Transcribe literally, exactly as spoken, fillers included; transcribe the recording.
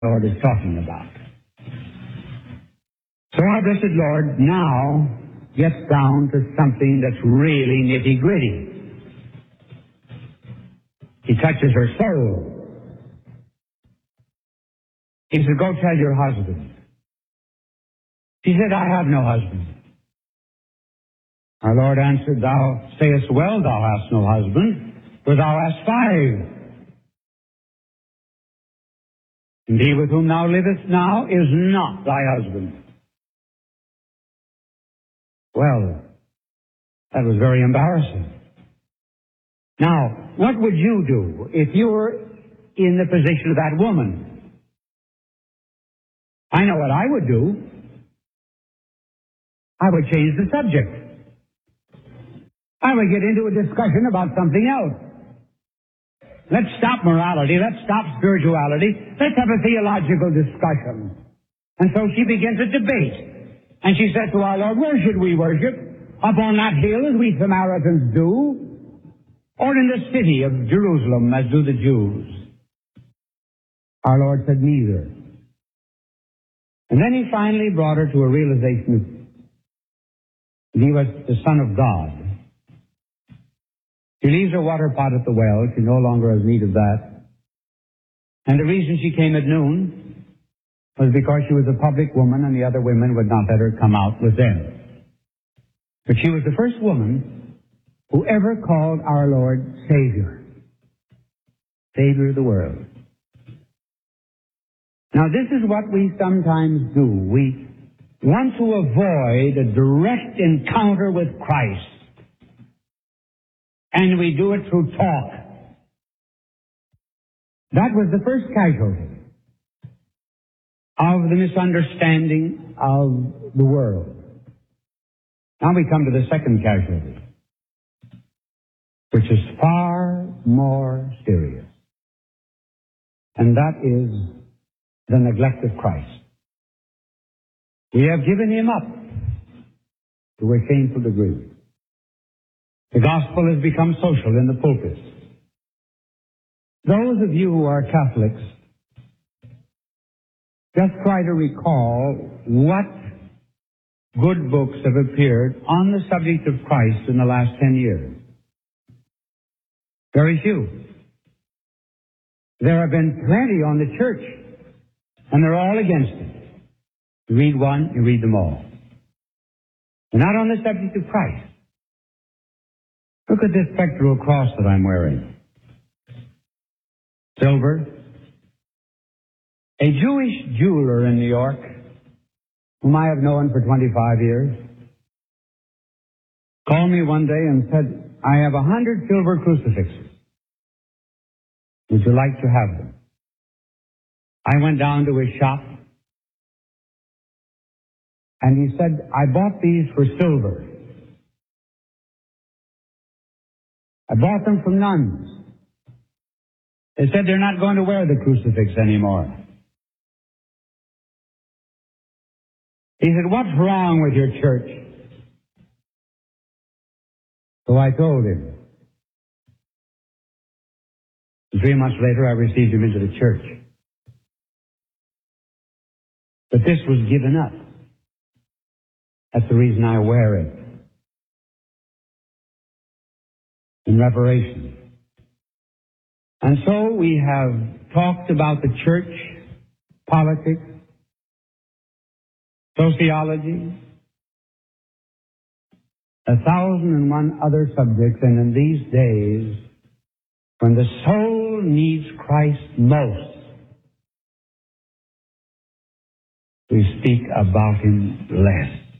Lord is talking about. So our blessed Lord now gets down to something that's really nitty-gritty. He touches her soul. He said, go tell your husband. She said, I have no husband. Our Lord answered, thou sayest well, thou hast no husband, for thou hast five. And he with whom thou livest now is not thy husband. Well, that was very embarrassing. Now, what would you do if you were in the position of that woman? I know what I would do. I would change the subject. I would get into a discussion about something else. Let's stop morality. Let's stop spirituality. Let's have a theological discussion. And so she begins a debate. And she said to our Lord, where should we worship? Up on that hill as we Samaritans do? Or in the city of Jerusalem as do the Jews? Our Lord said neither. And then he finally brought her to a realization that he was the Son of God. She leaves her water pot at the well. She no longer has need of that. And the reason she came at noon was because she was a public woman and the other women would not let her come out with them. But she was the first woman who ever called our Lord Savior. Savior of the world. Now this is what we sometimes do. We want to avoid a direct encounter with Christ. And we do it through talk. That was the first casualty of the misunderstanding of the world. Now we come to the second casualty, which is far more serious. And that is the neglect of Christ. We have given him up to a shameful degree. The gospel has become social in the pulpit. Those of you who are Catholics, just try to recall what good books have appeared on the subject of Christ in the last ten years. Very few. There have been plenty on the church, and they're all against it. You read one, you read them all. They're not on the subject of Christ. Look at this spectral cross that I'm wearing. Silver. A Jewish jeweler in New York, whom I have known for twenty-five years, called me one day and said, I have a hundred silver crucifixes. Would you like to have them? I went down to his shop, and he said, I bought these for silver. I bought them from nuns. They said they're not going to wear the crucifix anymore. He said, what's wrong with your church? So I told him. Three months later, I received him into the church. But this was given up. That's the reason I wear it. In reparation. And so we have talked about the church, politics, sociology, a thousand and one other subjects, and in these days, when the soul needs Christ most, we speak about him less.